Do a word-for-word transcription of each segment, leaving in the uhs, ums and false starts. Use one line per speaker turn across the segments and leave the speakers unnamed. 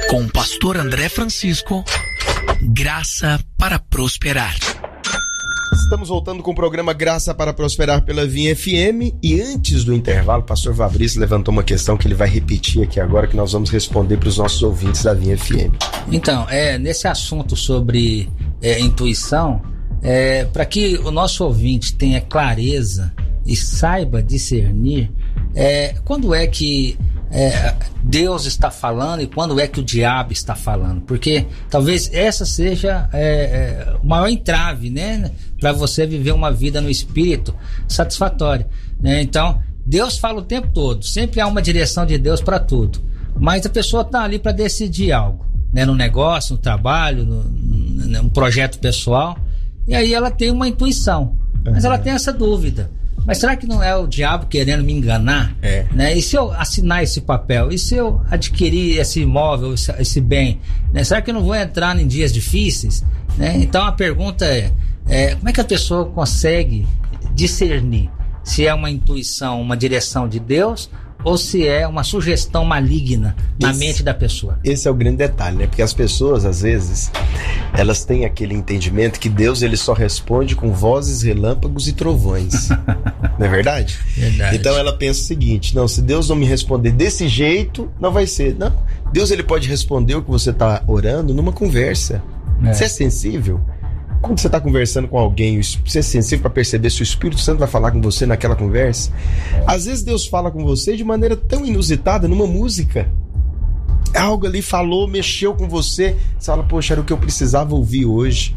Com o pastor André Francisco, Graça para Prosperar.
Estamos voltando com o programa Graça para Prosperar pela Vinha F M. E antes do intervalo, o pastor Fabrício levantou uma questão que ele vai repetir aqui agora, que nós vamos responder para os nossos ouvintes da Vinha F M.
Então, é, nesse assunto sobre é, intuição, é, para que o nosso ouvinte tenha clareza e saiba discernir é, quando é que É, Deus está falando e quando é que o diabo está falando, porque talvez essa seja é, é, o maior entrave, né, para você viver uma vida no espírito satisfatória, né? Então Deus fala o tempo todo, sempre há uma direção de Deus para tudo, mas a pessoa está ali para decidir algo, né, no negócio, no trabalho, no, no, no projeto pessoal, e aí ela tem uma intuição, mas ela tem essa dúvida. Mas será que não é o diabo querendo me enganar? É. Né? E se eu assinar esse papel? E se eu adquirir esse imóvel, esse, esse bem? Né? Será que eu não vou entrar em dias difíceis? Né? Então a pergunta é, é, como é que a pessoa consegue discernir se é uma intuição, uma direção de Deus, ou se é uma sugestão maligna na esse, mente da pessoa?
Esse é o grande detalhe, né? Porque as pessoas, às vezes, elas têm aquele entendimento que Deus ele só responde com vozes, relâmpagos e trovões. Não é verdade?
Verdade.
Então ela pensa o seguinte: não, se Deus não me responder desse jeito, não vai ser. Não, Deus ele pode responder o que você está orando numa conversa. É. Você é sensível? Quando você está conversando com alguém, você é sensível para perceber se o Espírito Santo vai falar com você naquela conversa? Às vezes Deus fala com você de maneira tão inusitada, numa música. Algo ali falou, mexeu com você. Você fala, poxa, era o que eu precisava ouvir hoje.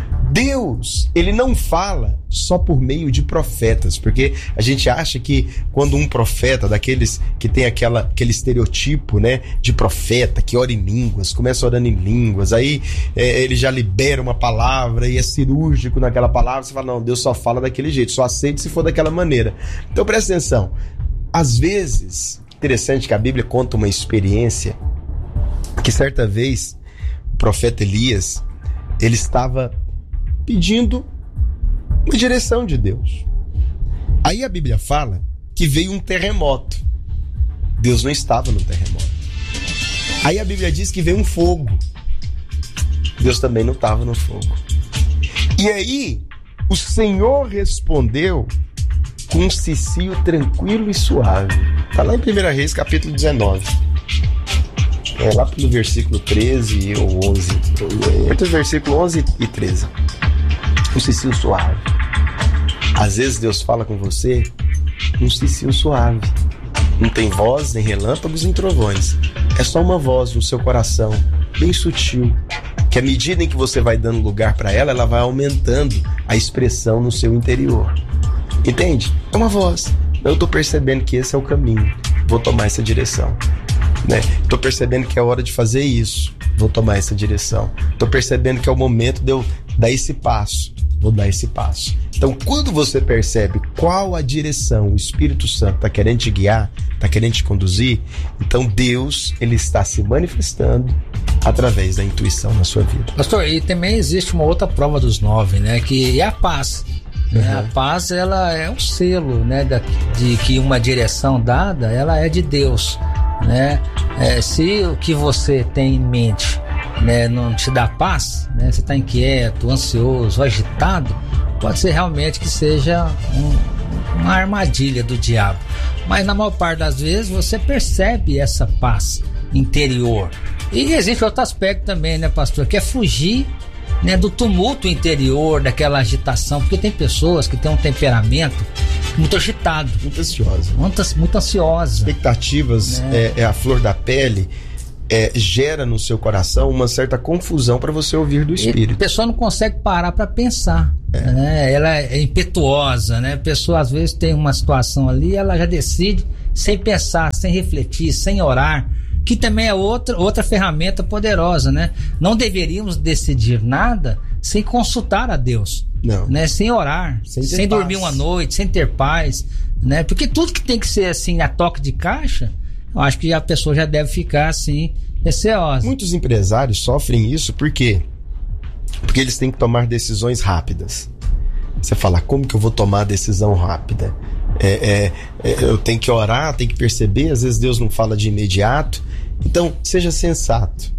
Deus, ele não fala só por meio de profetas, porque a gente acha que quando um profeta, daqueles que tem aquela, aquele estereotipo, né, de profeta, que ora em línguas, começa orando em línguas, aí é, ele já libera uma palavra e é cirúrgico naquela palavra, você fala, não, Deus só fala daquele jeito, só aceita se for daquela maneira. Então presta atenção, às vezes, interessante que a Bíblia conta uma experiência que certa vez o profeta Elias, ele estava pedindo uma direção de Deus. Aí a Bíblia fala que veio um terremoto. Deus não estava no terremoto. Aí a Bíblia diz que veio um fogo. Deus também não estava no fogo. E aí o Senhor respondeu com um cicio tranquilo e suave. Está lá em primeira Reis, capítulo dezenove. É lá pelo versículo treze ou onze. Entre o versículo onze e treze. Um cicio suave. Às vezes Deus fala com você um cicio suave. Não tem voz, nem relâmpagos, nem trovões. É só uma voz no seu coração, bem sutil, que à medida em que você vai dando lugar para ela, ela vai aumentando a expressão no seu interior. Entende? É uma voz. Eu estou percebendo que esse é o caminho. Vou tomar essa direção. Né? Tô percebendo que é hora de fazer isso, vou tomar essa direção. Tô percebendo que é o momento de eu dar esse passo, vou dar esse passo. Então, quando você percebe qual a direção o Espírito Santo está querendo te guiar, está querendo te conduzir, então Deus, ele está se manifestando através da intuição na sua vida.
Pastor, e também existe uma outra prova dos nove, né? Que é a paz. Uhum. A paz, ela é um selo, né? Da, de que uma direção dada, ela é de Deus. Né? É, se o que você tem em mente, né, não te dá paz, né, você está inquieto, ansioso, agitado, pode ser realmente que seja um, uma armadilha do diabo. Mas na maior parte das vezes você percebe essa paz interior. E existe outro aspecto também, né, pastor, que é fugir, né, do tumulto interior, daquela agitação, porque tem pessoas que têm um temperamento muito agitado,
muito ansiosa,
muito, muito ansiosa.
Expectativas é. É, é a flor da pele, é, gera no seu coração uma certa confusão para você ouvir do Espírito.
E a pessoa não consegue parar para pensar, é. Né? Ela é impetuosa, né? A pessoa às vezes tem uma situação ali, ela já decide sem pensar, sem refletir, sem orar. Que também é outra, outra ferramenta poderosa, né? Não deveríamos decidir nada sem consultar a Deus. Não. Né? Sem orar, sem, sem dormir uma noite, sem ter paz, né? Porque tudo que tem que ser assim a toque de caixa, eu acho que a pessoa já deve ficar assim receosa.
Muitos empresários sofrem isso por quê? Porque eles têm que tomar decisões rápidas. Você fala, como que eu vou tomar a decisão rápida? É, é, é, eu tenho que orar, tenho que perceber, às vezes Deus não fala de imediato. Então, seja sensato.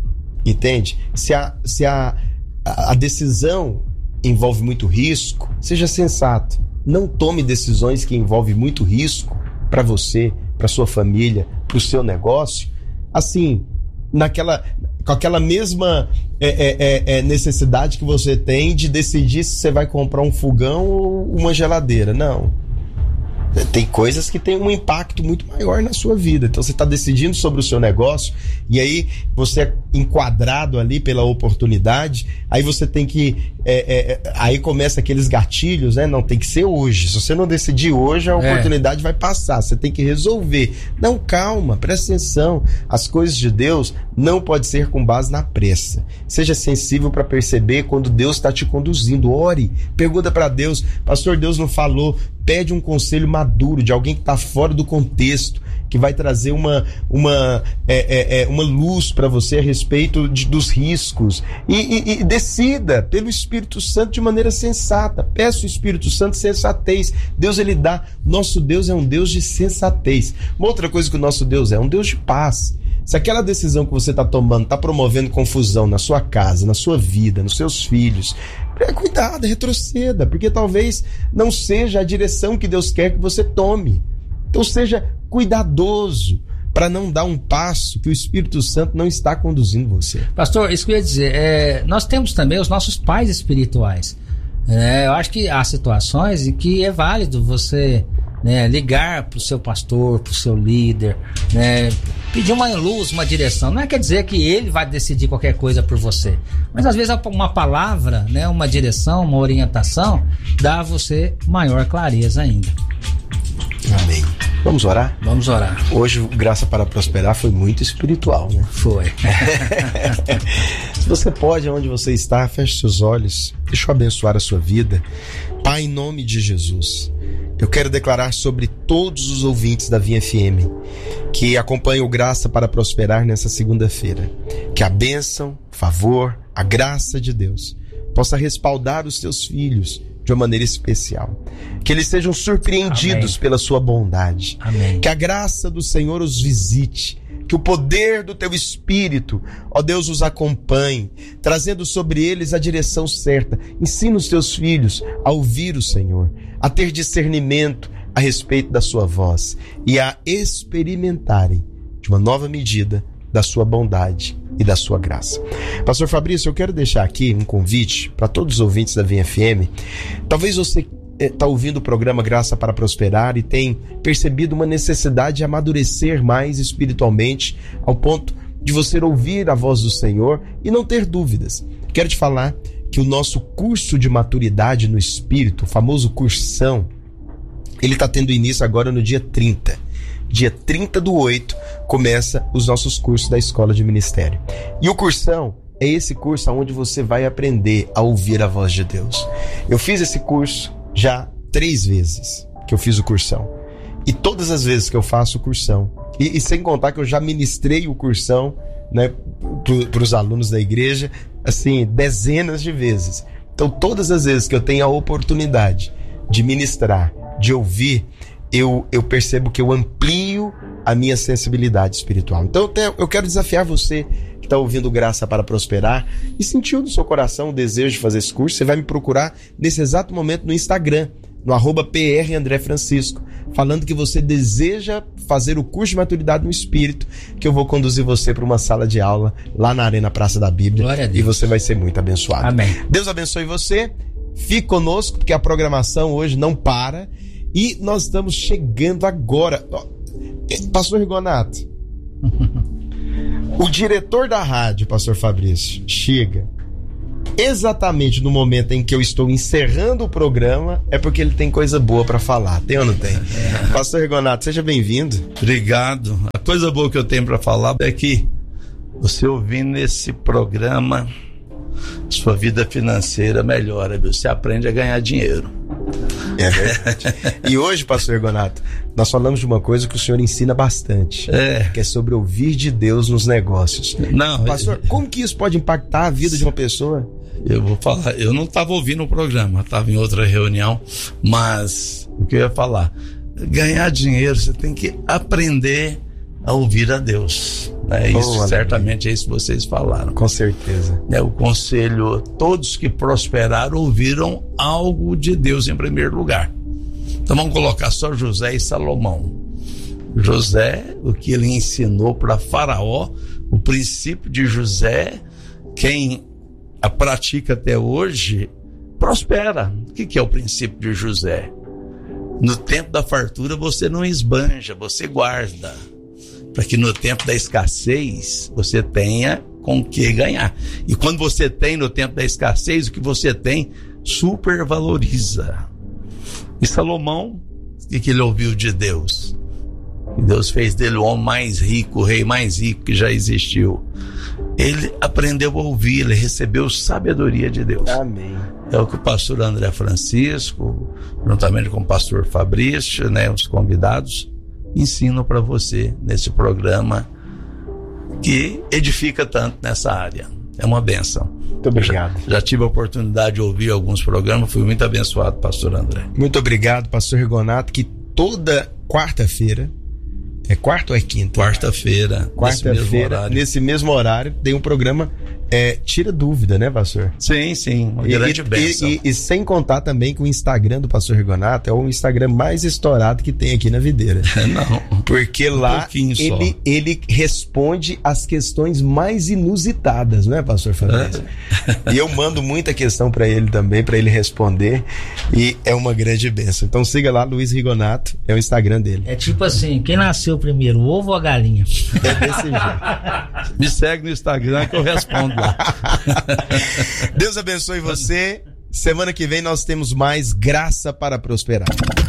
Entende? Se a, se a, a decisão envolve muito risco, seja sensato. Não tome decisões que envolvem muito risco para você, para sua família, para o seu negócio, assim, naquela, com aquela mesma é, é, é, necessidade que você tem de decidir se você vai comprar um fogão ou uma geladeira. Não. Tem coisas que têm um impacto muito maior na sua vida. Então você está decidindo sobre o seu negócio e aí você é enquadrado ali pela oportunidade, aí você tem que é, é, aí começa aqueles gatilhos, né? Não, tem que ser hoje. Se você não decidir hoje, a oportunidade é. vai passar, você tem que resolver. Não, calma, presta atenção. As coisas de Deus não pode ser com base na pressa. Seja sensível para perceber quando Deus está te conduzindo. Ore, pergunta para Deus: pastor, Deus não falou? Pede um conselho maduro de alguém que está fora do contexto, que vai trazer uma, uma, é, é, uma luz para você a respeito de, dos riscos. E, e, e decida pelo Espírito Santo de maneira sensata. Peça o Espírito Santo sensatez. Deus, ele dá. Nosso Deus é um Deus de sensatez. Uma outra coisa que o nosso Deus é, é um Deus de paz. Se aquela decisão que você está tomando está promovendo confusão na sua casa, na sua vida, nos seus filhos, cuidado, retroceda, porque talvez não seja a direção que Deus quer que você tome. Então seja cuidadoso para não dar um passo que o Espírito Santo não está conduzindo você.
Pastor, isso que eu ia dizer, é, nós temos também os nossos pais espirituais. É, eu acho que há situações em que é válido você, né, ligar para o seu pastor, para o seu líder, né, pedir uma luz, uma direção. Não é quer dizer que ele vai decidir qualquer coisa por você, mas às vezes uma palavra, né, uma direção, uma orientação dá a você maior clareza ainda.
Amém. Vamos orar?
Vamos orar.
Hoje o Graça para Prosperar foi muito espiritual, né?
Foi.
Se você pode, onde você está, feche seus olhos. Deixa eu abençoar a sua vida. Pai, em nome de Jesus, eu quero declarar sobre todos os ouvintes da Vinha F M que acompanham o Graça para Prosperar nessa segunda-feira, que a bênção, favor, a graça de Deus possa respaldar os teus filhos de uma maneira especial, que eles sejam surpreendidos Amém. Pela sua bondade.
Amém.
Que a graça do Senhor os visite, que o poder do teu Espírito, ó Deus, os acompanhe, trazendo sobre eles a direção certa. Ensina os teus filhos a ouvir o Senhor, a ter discernimento a respeito da sua voz e a experimentarem de uma nova medida da sua bondade e da sua graça. Pastor Fabrício, eu quero deixar aqui um convite para todos os ouvintes da Vinha F M. Talvez você está ouvindo o programa Graça para Prosperar e tem percebido uma necessidade de amadurecer mais espiritualmente ao ponto de você ouvir a voz do Senhor e não ter dúvidas. Quero te falar que o nosso curso de maturidade no Espírito, o famoso cursão, ele está tendo início agora no dia trinta. Dia trinta do oito, começa os nossos cursos da Escola de Ministério. E o cursão é esse curso onde você vai aprender a ouvir a voz de Deus. Eu fiz esse curso já três vezes que eu fiz o cursão. E todas as vezes que eu faço o cursão, e, e sem contar que eu já ministrei o cursão, né, para os alunos da igreja, assim, dezenas de vezes. Então, todas as vezes que eu tenho a oportunidade de ministrar, de ouvir, Eu, eu percebo que eu amplio a minha sensibilidade espiritual. Então eu, tenho, eu quero desafiar você que está ouvindo Graça para Prosperar e sentiu no seu coração o desejo de fazer esse curso. Você vai me procurar nesse exato momento no Instagram, no arroba P R André Francisco, falando que você deseja fazer o curso de maturidade no Espírito, que eu vou conduzir você para uma sala de aula lá na Arena Praça da Bíblia.
Glória a Deus.
E você vai ser muito abençoado.
Amém.
Deus abençoe você. Fique conosco, porque a programação hoje não para. E nós estamos chegando agora. Pastor Rigonato, o diretor da rádio, Pastor Fabrício, chega exatamente no momento em que eu estou encerrando o programa, é porque ele tem coisa boa para falar. Tem ou não tem? É. Pastor Rigonato, seja bem-vindo.
Obrigado. A coisa boa que eu tenho para falar é que você ouvindo esse programa, sua vida financeira melhora, viu? Você aprende a ganhar dinheiro.
É verdade. E hoje, pastor Rigonato, nós falamos de uma coisa que o senhor ensina bastante,
é.
que é sobre ouvir de Deus nos negócios.
Não,
pastor,
eu,
como que isso pode impactar a vida de uma pessoa?
Eu vou falar, eu não estava ouvindo o programa, estava em outra reunião, mas o que eu ia falar, ganhar dinheiro, você tem que aprender a ouvir a Deus. É isso,
oh,
certamente é isso que vocês falaram.
Com certeza.
É o conselho, todos que prosperaram ouviram algo de Deus em primeiro lugar. Então vamos colocar só José e Salomão. José, o que ele ensinou para Faraó, o princípio de José, quem a pratica até hoje, prospera. O que, que é o princípio de José? No tempo da fartura você não esbanja, você guarda, para que no tempo da escassez você tenha com o que ganhar. E quando você tem no tempo da escassez, o que você tem supervaloriza. E Salomão, o que, que ele ouviu de Deus? Deus fez dele o homem mais rico, o rei mais rico que já existiu. Ele aprendeu a ouvir, ele recebeu sabedoria de Deus.
Amém.
É o que o pastor André Francisco, juntamente com o pastor Fabrício, né, os convidados, ensinam para você nesse programa que edifica tanto nessa área. É uma bênção.
Muito obrigado.
Já, já tive a oportunidade de ouvir alguns programas, fui muito abençoado, pastor André.
Muito obrigado, pastor Rigonato, que toda quarta-feira, é quarta ou é quinta?
Quarta-feira,
quarta-feira, nesse mesmo horário, tem um programa é, Tira Dúvida, né, pastor?
Sim, sim, uma
e,
grande
e,
bênção.
E, e, e sem contar também que o Instagram do pastor Rigonato é o Instagram mais estourado que tem aqui na Videira.
Não.
Porque
um
lá ele, ele responde as questões mais inusitadas, não é, pastor Fabrício? É. E eu mando muita questão para ele também, para ele responder, e é uma grande bênção. Então siga lá, Luiz Rigonato, é o Instagram dele.
É tipo assim, quem nasceu primeiro, o ovo ou a galinha?
É desse jeito.
Me segue no Instagram que eu respondo lá.
Deus abençoe você. Semana que vem nós temos mais Graça para Prosperar.